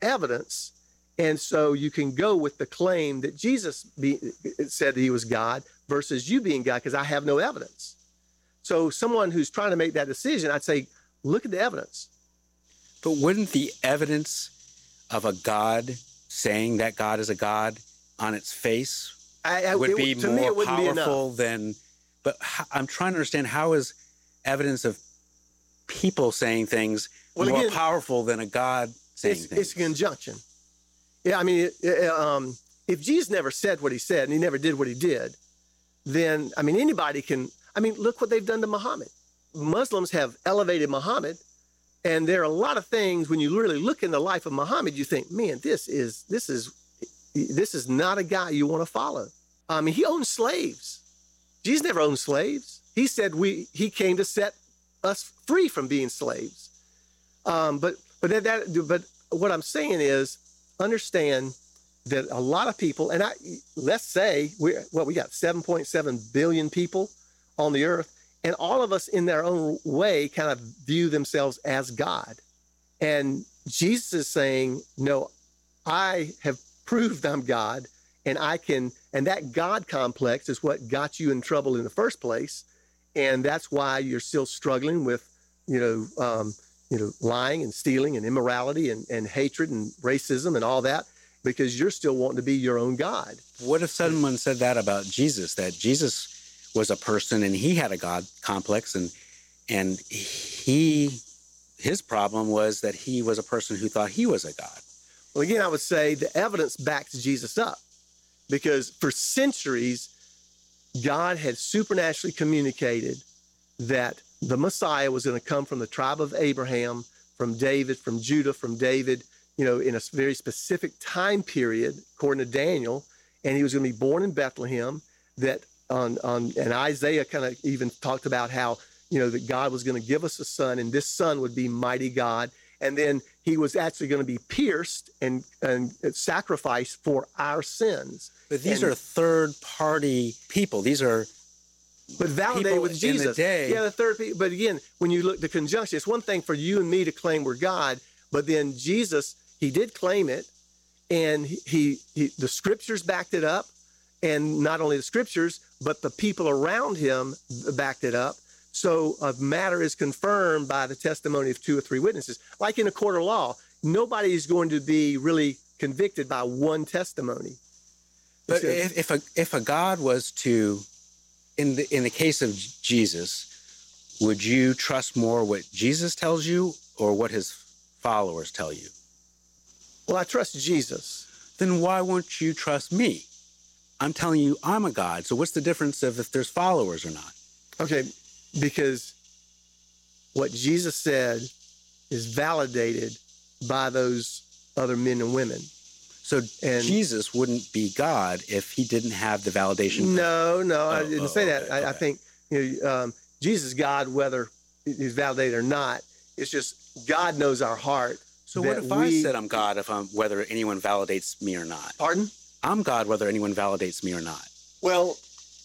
evidence. And so you can go with the claim that Jesus said that he was God versus you being God, because I have no evidence. So someone who's trying to make that decision, I'd say, look at the evidence. But wouldn't the evidence of a God saying that God is a God on its face would be more powerful than... But I'm trying to understand, how is evidence of people saying things more powerful than a God saying things? It's a conjunction. Yeah, I mean, if Jesus never said what he said and he never did what he did, then, I mean, anybody can... I mean, look what they've done to Muhammad. Muslims have elevated Muhammad, and there are a lot of things, when you really look in the life of Muhammad, you think, man, this is not a guy you want to follow. I mean, he owned slaves. Jesus never owned slaves. He said he came to set us free from being slaves. But what I'm saying is, understand that a lot of people, and let's say we got 7.7 billion people on the earth, and all of us in their own way kind of view themselves as God. And Jesus is saying, no, I have proved I'm God, and and that God complex is what got you in trouble in the first place. And that's why you're still struggling with, lying and stealing and immorality and hatred and racism and all that, because you're still wanting to be your own God. What if someone said that about Jesus, that Jesus was a person and he had a God complex, and his problem was that he was a person who thought he was a God? Well, again, I would say the evidence backs Jesus up, because for centuries, God had supernaturally communicated that the Messiah was going to come from the tribe of Abraham, from David, from Judah, from David, in a very specific time period, according to Daniel, and he was going to be born in Bethlehem. And Isaiah kind of even talked about how, that God was going to give us a son, and this son would be mighty God. And then he was actually going to be pierced and sacrificed for our sins. But these are third-party people. These are validated with Jesus. In the day. Yeah, the third people. But again, when you look, the conjunction, it's one thing for you and me to claim we're God, but then Jesus, he did claim it, and the scriptures backed it up, and not only the scriptures, but the people around him backed it up. So a matter is confirmed by the testimony of 2 or 3 witnesses. Like in a court of law, nobody is going to be really convicted by one testimony. But if a God was to, in the case of Jesus, would you trust more what Jesus tells you or what his followers tell you? Well, I trust Jesus. Then why won't you trust me? I'm telling you I'm a God. So what's the difference of if there's followers or not? Okay, because what Jesus said is validated by those other men and women. So Jesus wouldn't be God if he didn't have the validation. No, I didn't say that. Okay. I think Jesus is God whether he's validated or not. It's just God knows our heart. So what if I said I'm God whether anyone validates me or not? Pardon? I'm God whether anyone validates me or not. Well,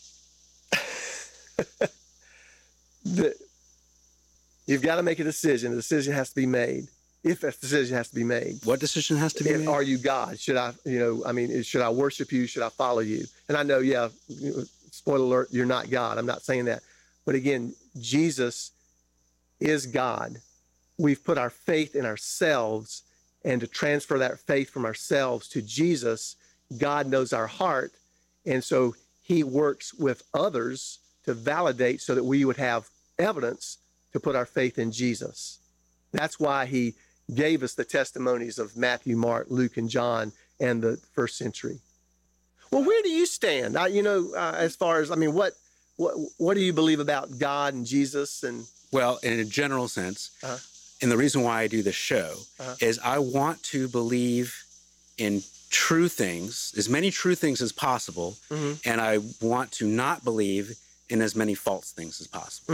you've got to make a decision. A decision has to be made. If a decision has to be made. What decision has to be made? Are you God? Should I, should I worship you? Should I follow you? And I know, spoiler alert, you're not God. I'm not saying that. But again, Jesus is God. We've put our faith in ourselves, and to transfer that faith from ourselves to Jesus, God knows our heart. And so he works with others to validate so that we would have evidence to put our faith in Jesus. That's why he gave us the testimonies of Matthew, Mark, Luke, and John and the first century. Well, where do you stand? As far as, what do you believe about God and Jesus? And well, in a general sense, and the reason why I do this show is I want to believe in true things, as many true things as possible, and I want to not believe in as many false things as possible.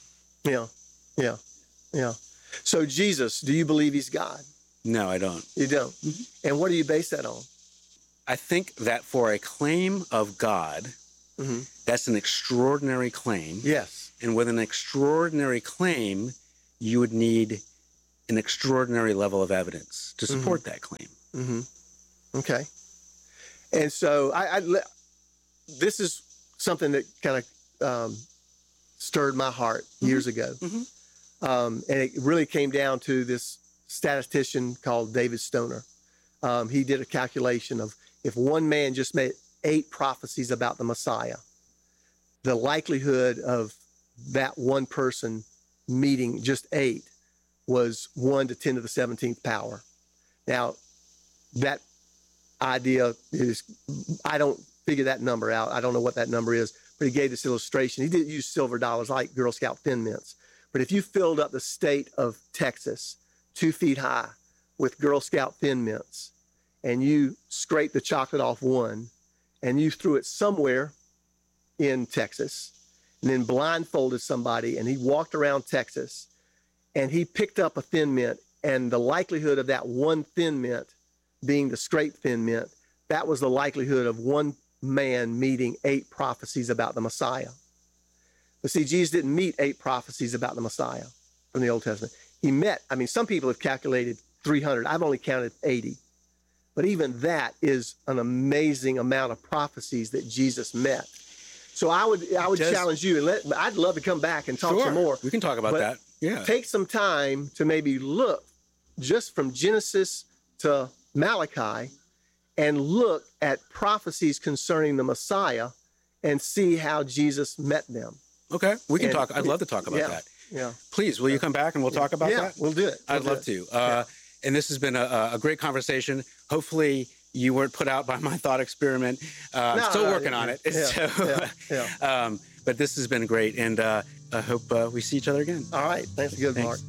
Yeah. So Jesus, do you believe he's God? No, I don't. You don't? And what do you base that on? I think that for a claim of God, that's an extraordinary claim. Yes. And with an extraordinary claim, you would need an extraordinary level of evidence to support that claim. Mm-hmm. Okay. And so this is something that kind of stirred my heart years ago. And it really came down to this statistician called David Stoner. He did a calculation of if one man just made 8 prophecies about the Messiah, the likelihood of that one person meeting just 8 was 1 to 10 to the 17th power. Now, that idea is, I don't figure that number out. I don't know what that number is, but he gave this illustration. He didn't use silver dollars like Girl Scout Thin Mints. But if you filled up the state of Texas 2 feet high with Girl Scout Thin Mints, and you scraped the chocolate off one, and you threw it somewhere in Texas, and then blindfolded somebody, and he walked around Texas, and he picked up a Thin Mint, and the likelihood of that one Thin Mint being the scraped Thin Mint, that was the likelihood of one man meeting 8 prophecies about the Messiah. But see, Jesus didn't meet 8 prophecies about the Messiah from the Old Testament. He met, some people have calculated 300. I've only counted 80. But even that is an amazing amount of prophecies that Jesus met. So I would challenge you, and I'd love to come back and talk some more. We can talk about that. Yeah. Take some time to maybe look just from Genesis to Malachi and look at prophecies concerning the Messiah and see how Jesus met them. Okay, we can talk. I'd love to talk about that. Yeah. Please, will you come back and we'll talk about that? Yeah, we'll do it. I'd love to. And this has been a great conversation. Hopefully you weren't put out by my thought experiment. I'm still working on it. But this has been great, and I hope we see each other again. All right. Thanks again, Mark.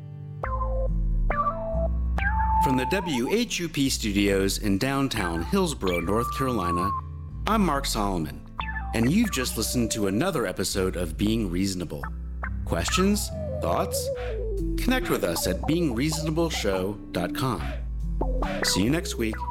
From the WHUP studios in downtown Hillsborough, North Carolina, I'm Mark Solomon, and you've just listened to another episode of Being Reasonable. Questions? Thoughts? Connect with us at beingreasonableshow.com. See you next week.